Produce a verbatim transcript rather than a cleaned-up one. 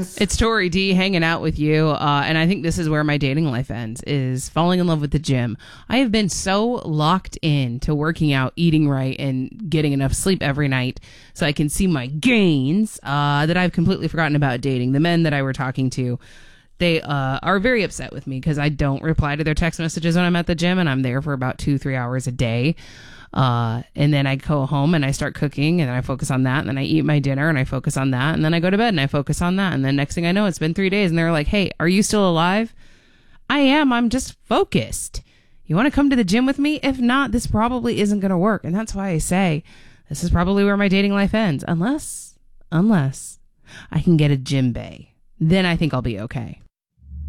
friends. It's Tori D hanging out with you. Uh, and I think this is where my dating life ends, is falling in love with the gym. I have been so locked in to working out, eating right, and getting enough sleep every night so I can see my gains uh, that I've completely forgotten about dating. The men that I were talking to, they uh, are very upset with me because I don't reply to their text messages when I'm at the gym, and I'm there for about two, three hours a day. Uh, and then I go home and I start cooking and I focus on that. And then I eat my dinner and I focus on that. And then I go to bed and I focus on that. And then next thing I know, it's been three days and they're like, hey, are you still alive? I am. I'm just focused. You want to come to the gym with me? If not, this probably isn't going to work. And that's why I say this is probably where my dating life ends. Unless, unless I can get a gym bay. Then I think I'll be okay.